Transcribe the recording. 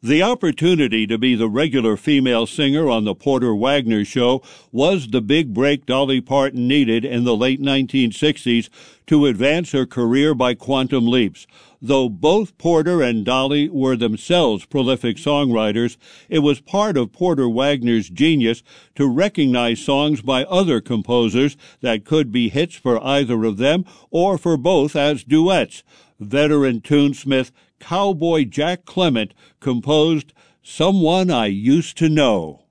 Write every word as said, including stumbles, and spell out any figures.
The opportunity to be the regular female singer on the Porter Wagoner Show was the big break Dolly Parton needed in the late nineteen sixties to advance her career by quantum leaps. Though both Porter and Dolly were themselves prolific songwriters, it was part of Porter Wagoner's genius to recognize songs by other composers that could be hits for either of them or for both as duets. Veteran tunesmith Cowboy Jack Clement composed Someone I Used to Know.